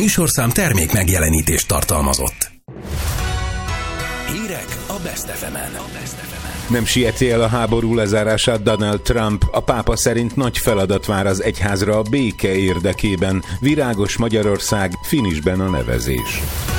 műsorszám termék megjelenítést tartalmazott. Hírek a Best FM-en. Nem sieti el a háború lezárását Donald Trump. A pápa szerint nagy feladat vár az egyházra a béke érdekében. Virágos Magyarország, finisben a nevezés.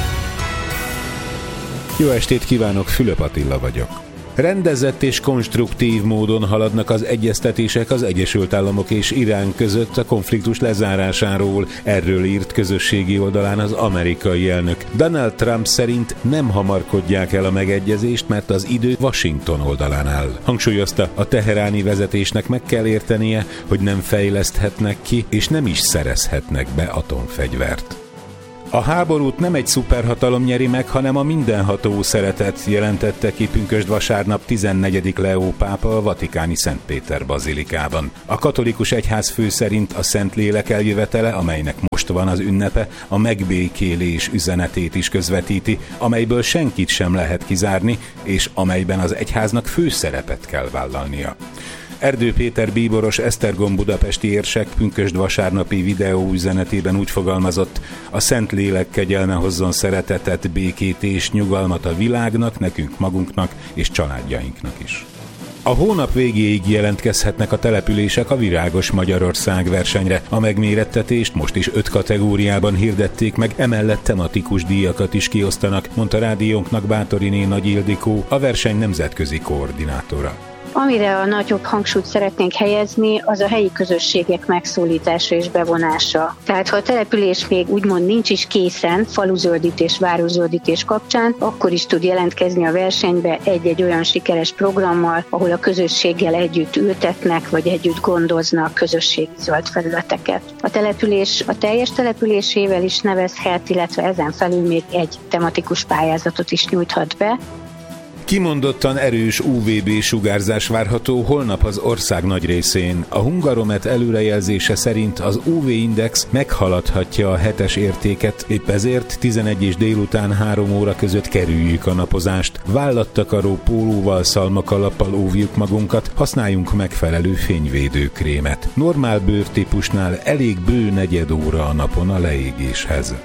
Jó estét kívánok, Fülöp Attila vagyok. Rendezett és konstruktív módon haladnak az egyeztetések az Egyesült Államok és Irán között a konfliktus lezárásáról. Erről írt közösségi oldalán az amerikai elnök. Donald Trump szerint nem hamarkodják el a megegyezést, mert az idő Washington oldalán áll. Hangsúlyozta, a teheráni vezetésnek meg kell értenie, hogy nem fejleszthetnek ki, és nem is szerezhetnek be atomfegyvert. A háborút nem egy szuperhatalom nyeri meg, hanem a mindenható szeretet, jelentette ki pünkösd vasárnap 14. Leó pápa a vatikáni Szent Péter bazilikában. A katolikus egyházfő szerint a Szentlélek eljövetele, amelynek most van az ünnepe, a megbékélés üzenetét is közvetíti, amelyből senkit sem lehet kizárni, és amelyben az egyháznak főszerepet kell vállalnia. Erdő Péter bíboros Esztergom budapesti érsek pünkösd vasárnapi videó üzenetében úgy fogalmazott: a Szentlélek kegyelme hozzon szeretetet, békét és nyugalmat a világnak, nekünk magunknak és családjainknak is. A hónap végéig jelentkezhetnek a települések a Virágos Magyarország versenyre. A megmérettetést most is 5 kategóriában hirdették meg, emellett tematikus díjakat is kiosztanak, mondta rádiónknak Bátoriné Nagy Ildikó, a verseny nemzetközi koordinátora. Amire a nagyobb hangsúlyt szeretnénk helyezni, az a helyi közösségek megszólítása és bevonása. Tehát ha a település még úgymond nincs is készen faluzöldítés, városzöldítés kapcsán, akkor is tud jelentkezni a versenybe egy-egy olyan sikeres programmal, ahol a közösséggel együtt ültetnek, vagy együtt gondoznak közösségi zöld felületeket. A település a teljes településével is nevezhet, illetve ezen felül még egy tematikus pályázatot is nyújthat be. Kimondottan erős UVB sugárzás várható holnap az ország nagy részén. A Hungaromet előrejelzése szerint az UV-index meghaladhatja a 7-es értéket, épp ezért 11 és délután 3 óra között kerüljük a napozást. Vállattakaró pólóval, szalmakalappal óvjuk magunkat, használjunk megfelelő fényvédőkrémet. Normál bőrtípusnál elég bő negyed óra a napon a leégéshez.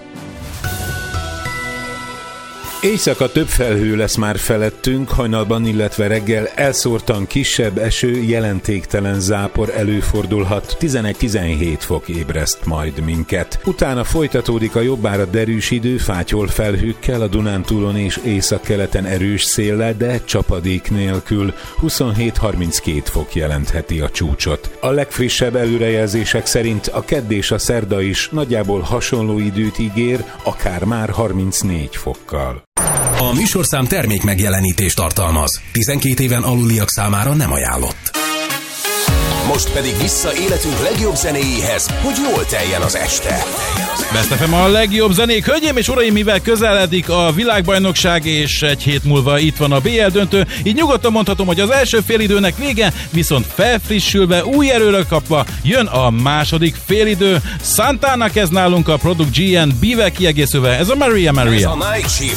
Éjszaka több felhő lesz már felettünk, hajnalban, illetve reggel elszórtan kisebb eső, jelentéktelen zápor előfordulhat, 11-17 fok ébreszt majd minket. Utána folytatódik a jobbára derűs idő, fátyol felhőkkel, a Dunántúlon és északkeleten erős széllel, de csapadék nélkül, 27-32 fok jelentheti a csúcsot. A legfrissebb előrejelzések szerint a kedd és a szerda is nagyjából hasonló időt ígér, akár már 34 fokkal. A műsorszám termék megjelenítést tartalmaz. 12 éven aluliak számára nem ajánlott. Most pedig vissza életünk legjobb zenéjéhez, hogy jól teljen az este. Best FM a legjobb zenék. Hölgyeim és uraim, mivel közeledik a világbajnokság, és egy hét múlva itt van a BL döntő, így nyugodtan mondhatom, hogy az első félidőnek vége, viszont felfrissülve, új erőre kapva jön a második félidő. Santana kezd nálunk, a Product GN B-vel kiegészülve. Ez a Maria Maria. Ez a Night Shift